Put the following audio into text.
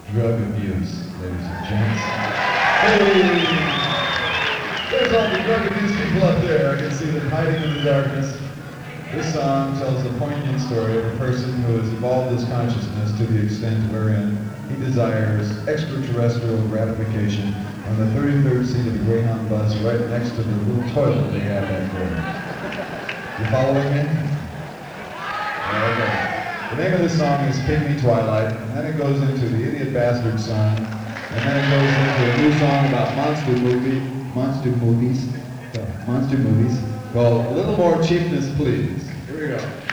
drug abuse, ladies and gents. Hey! There's all the drug abuse people up there. I can see them hiding in the darkness. This song tells the poignant story of a person who has evolved his consciousness to the extent wherein he desires extraterrestrial gratification on the 33rd seat of the Greyhound bus right next to the little toilet they have back there. You following me? Okay. The name of this song is Pygmy Twilight, and then it goes into the Idiot Bastard song, and then it goes into a new song about monster movies called A Little More Cheapness, Please. Here we go.